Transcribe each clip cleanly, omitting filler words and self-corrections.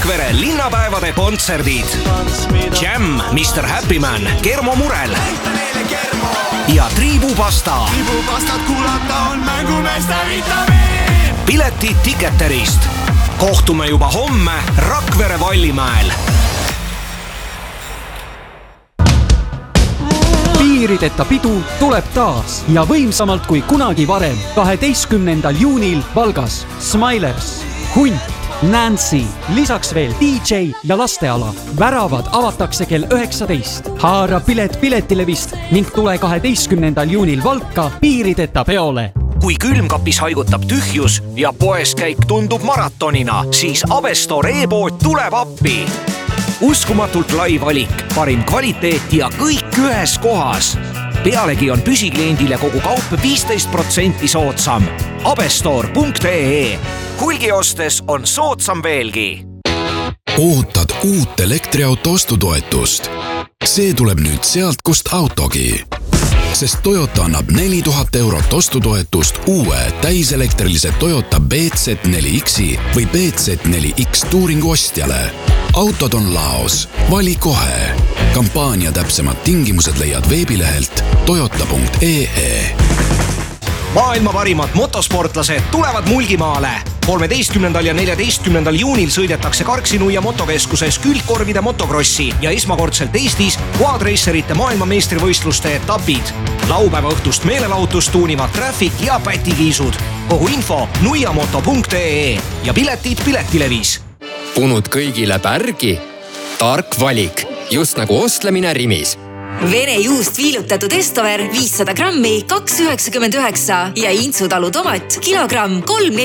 Rakvere linnapäevade kontserdid. Jam, Mr. Happy Man, Kermo Murel ja Triibupasta. Triibupastat kuulata on mängumeeste vitamiin. Piletid Ticketerist. Kohtume juba homme Rakvere Vallimäel. Piirideta pidu tuleb taas ja võimsamalt kui kunagi varem 12. juunil Valgas. Smilers, Hunt, Nancy, lisaks veel DJ ja lasteala. Väravad avatakse kell 19. Haara pilet Piletilevist ning tule 12. juunil Valka piirideta peole. Kui külmkapis haigutab tühjus ja poeskäik tundub maratonina, siis Avestor e-pood tuleb appi. Uskumatult lai valik, parim kvaliteet ja kõik ühes kohas. Pealegi on püsikliendile kogu kaup 15% soodsam. Avestor.ee. Hulgi ostes on soodsam veelgi. Ootad uut elektriauto ostutoetust? See tuleb nüüd sealt, kust autogi. Sest Toyota annab 4000 eurot ostutoetust uue täiselektrilise Toyota BZ4Xi või BZ4X Touringu ostjale. Autod on laos. Vali kohe. Kampaania täpsemad tingimused leiad veebilehelt toyota.ee. Maailma parimad motosportlased tulevad Mulgimaale. 13. ja 14. juunil sõidetakse Karksi-Nuia motokeskuses külgkorvide motokrossi ja esmakordselt Eestis quadracerite maailmameistrivõistluste etapid. Laupäeva õhtust meelelahutust tuunivad Traffic ja Pätikiisud. Kogu info nuiamoto.ee ja piletid Piletilevis. Punud kõigile pärgi? Tark valik, just nagu ostlemine Rimis. Vene juust viilutatud Estover 500 grammi 2,99 ja Intsutalu tomat kilogramm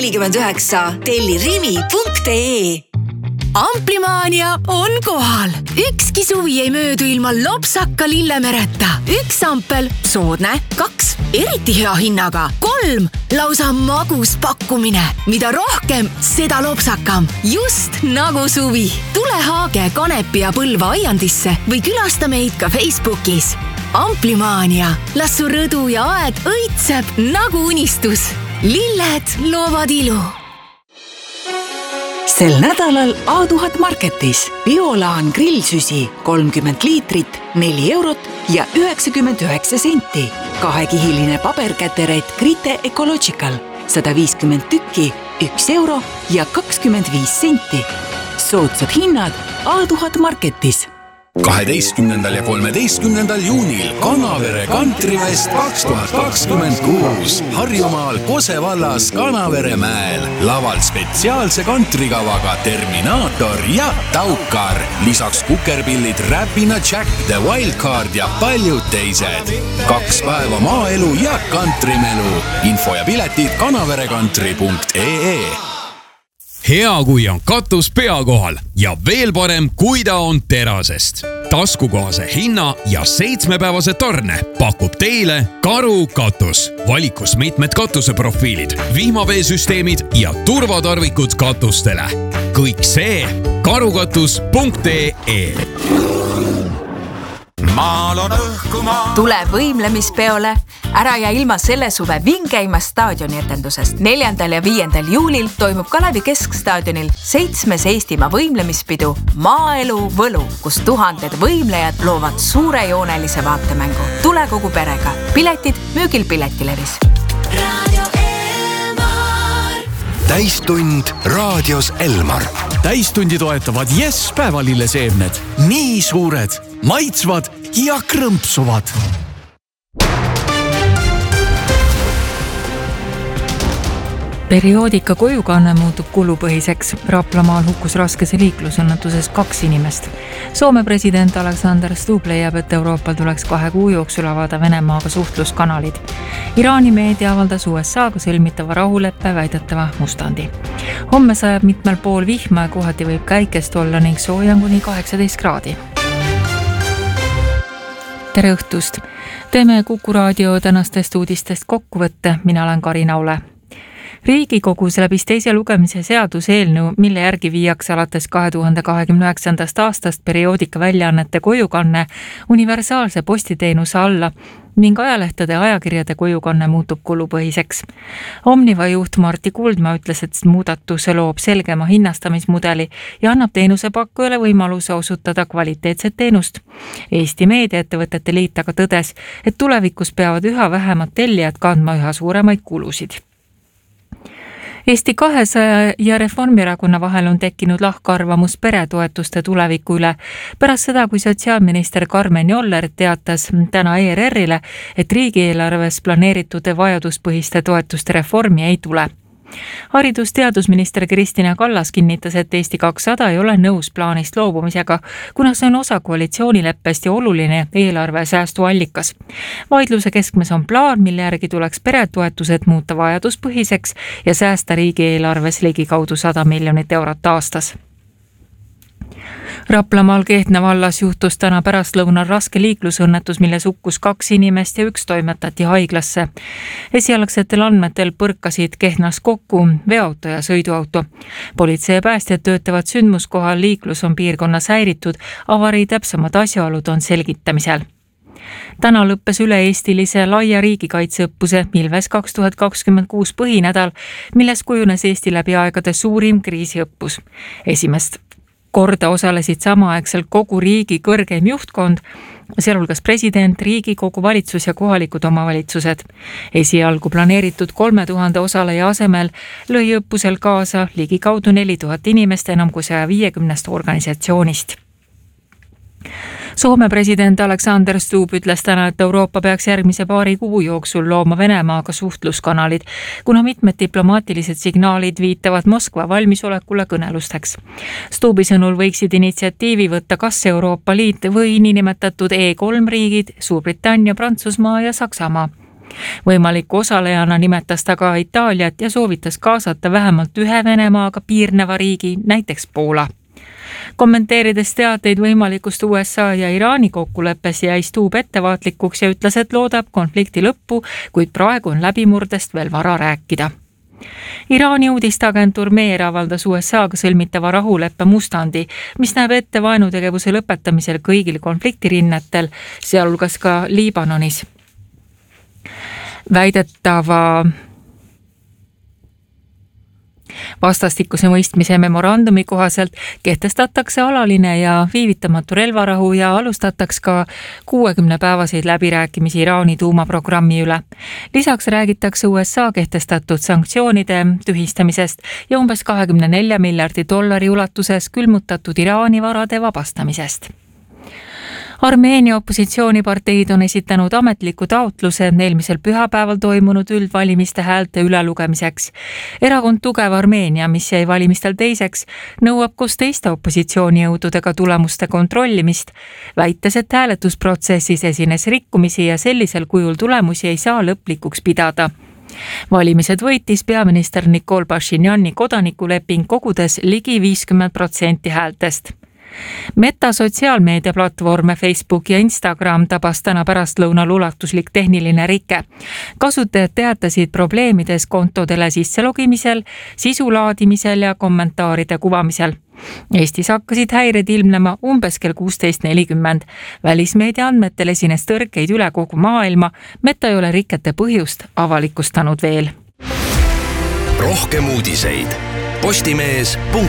3,49. Telli rimi.ee. Amplimaania on kohal. Ükski suvi ei möödu ilma lopsaka lillemereta. 1 ampel, soodne, 2, eriti hea hinnaga, 3, lausa magus pakkumine. Mida rohkem, seda lopsakam. Just nagu suvi. Tule Haage, Kanepi ja Põlva aiandisse või külasta meid ka Facebookis. Amplimaania. Las su rõdu ja aed õitseb nagu unistus. Lilled loovad ilu. Sel nädalal A1000 Marketis Biolaan grillsüsi 30 liitrit, 4 eurot ja 99 senti. 2-kihiline paberkäteret Grite Ecological 150 tükki, 1 euro ja 25 senti. Soodsad hinnad A1000 Marketis. 12. ja 13. juunil Kanavere Kantrivest 2026 Harjumaal Kose vallas Kanaveremäel. Laval spetsiaalse kantrikavaga Terminaator ja Taukar. Lisaks kukerpillid Räpina Jack, The Wildcard ja paljud teised. 2 päeva maaelu ja kantrimelu. Info ja piletid kanaverekantri.ee. Hea, kui on katus pea kohal ja veel parem, kui ta on terasest. Taskukohase hinna ja 7-päevase tarne pakub teile Karu katus. Valikus mitmed katuseprofiilid, vihmaveesüsteemid ja turvatarvikud katustele. Kõik see karukatus.ee. Maal on õhkumaa. Tule võimlemispeole. Ära ja ilma selle suve vingeimast staadioni etendusest. 4. ja 5. juulil toimub Kalevi Keskstaadionil 7. Eestimaa võimlemispidu Maaelu Võlu, kus 1000 võimlejad loovad suurejoonelise vaatemängu. Tule kogu perega. Piletid müügil Piletilevis. Täistund raadios Elmar. Täistundi toetavad Yes päevalilleseemned. Nii suured, maitsvad ja krõmpsuvad. Perioodika kojukanne muutub kulupõhiseks. Raplamaal hukkus raskese liiklusõnnetuses 2 inimest. Soome president Alexander Stubb leiab, et Euroopal tuleks 2 kuu jooksul avada Venemaaga suhtluskanalid. Iraani meedia avaldas USA-ga sõlmitava rahuleppe väidetava mustandi. Homme sajab mitmel pool vihma ja kohati võib käikest olla ning soojan kuni 18 kraadi. Tere õhtust! Teeme Kuku raadio tänastest uudistest kokkuvõtte. Mina olen Karina Ole. Riigikogus läbis 2. lugemise seaduseelnõu, mille järgi viiakse alates 2029. aastast perioodika väljaannete kojukanne universaalse postiteenuse alla ning ajalehtede ja ajakirjade kojukanne muutub kulupõhiseks. Omniva juht Martti Kuldma ütles, et muudatus loob selgema hinnastamismudeli ja annab teenusepakkujale võimaluse osutada kvaliteetset teenust. Eesti meediaettevõtete liit aga tõdes, et tulevikus peavad üha vähemad tellijad kandma üha suuremaid kulusid. Eesti 200 ja Reformierakonna vahel on tekkinud lahkarvamus peretoetuste tuleviku üle. Pärast seda, kui sotsiaalminister Karmen Joller teatas täna ERR-ile, et riigieelarves planeeritud vajaduspõhiste toetuste reformi ei tule. Haridus-teadusminister Kristina Kallas kinnitas, et Eesti 200 ei ole nõus plaanist loobumisega, kuna see on osa koalitsioonileppest ja oluline eelarve säästuallikas. Vaidluse keskmes on plaan, mille järgi tuleks peretoetused muuta vajaduspõhiseks ja säästa riigieelarves ligikaudu 100 miljonit eurot aastas. Raplamaal Kehtna vallas juhtus täna pärastlõunal raske liiklusõnnetus, milles hukkus 2 inimest ja 1 toimetati haiglasse. Esialgsetel andmetel põrkasid Kehtnas kokku veoauto ja sõiduauto. Politsei ja päästjad töötavad sündmuskohal, liiklus on piirkonnas häiritud, avarii täpsemad asjaolud on selgitamisel. Täna lõppes üle-eestilise laia riigikaitseõppuse Ilves 2026 põhinädal, milles kujunes Eesti läbi aegade suurim kriisiõppus. Esimest korda osalesid samaaegselt kogu riigi kõrgeim juhtkond, sealhulgas president, Riigikogu, valitsus ja kohalikud omavalitsused. Esialgu planeeritud 3000 osaleja asemel lõi õppusel kaasa ligikaudu 4000 inimest enam kui 150 organisatsioonist. Soome president Alexander Stubb ütles täna, et Euroopa peaks järgmise paari kuu jooksul looma Venemaaga suhtluskanalid, kuna mitmed diplomaatilised signaalid viitavad Moskva valmisolekule kõnelusteks. Stubbi sõnul võiksid initsiatiivi võtta kas Euroopa Liit või niinimetatud E3 riigid, Suurbritannia, Prantsusmaa ja Saksamaa. Võimaliku osalejana nimetas ta ka Itaaliat ja soovitas kaasata vähemalt ühe Venemaaga piirneva riigi, näiteks Poola. Kommenteerides teateid võimalikust USA ja Iraani kokkuleppes jäi Stubb ettevaatlikuks ja ütles, et loodab konflikti lõppu, kuid praegu on läbimurdest veel vara rääkida. Iraani uudisteagentuur Meer avaldas USA-ga sõlmitava rahuleppe mustandi, mis näeb ette vaenutegevuse lõpetamisel kõigil konfliktirinnetel, sealhulgas ka Liibanonis. Väidetava vastastikuse mõistmise memorandumi kohaselt kehtestatakse alaline ja viivitamatu relvarahu ja alustataks ka 60-päevaseid läbirääkimisi Iraani tuumaprogrammi üle. Lisaks räägitakse USA kehtestatud sanktsioonide tühistamisest ja umbes $24 miljardi ulatuses külmutatud Iraani varade vabastamisest. Armeenia opositsiooniparteid on esitanud ametliku taotluse eelmisel pühapäeval toimunud üldvalimiste häälte ülelugemiseks. Erakond Tugev Armeenia, mis jäi valimistel teiseks, nõuab koos teiste opositsioonijõududega tulemuste kontrollimist, väites, et hääletusprotsessis esines rikkumisi ja sellisel kujul tulemusi ei saa lõplikuks pidada. Valimised võitis peaminister Nikol Pashinjani kodanikuleping kogudes ligi 50% häältest. Meta sotsiaalmeediaplatvorme Facebook ja Instagram tabas täna pärastlõunal ulatuslik tehniline rike. Kasutajad teatasid probleemides kontodele sisselogimisel, sisu laadimisel ja kommentaaride kuvamisel. Eestis hakkasid häired ilmnema umbes kell 16.40. Välismeedia andmetel esines tõrkeid üle kogu maailma. Meta ei ole rikete põhjust avalikustanud veel. Rohkem uudiseid. Postimees.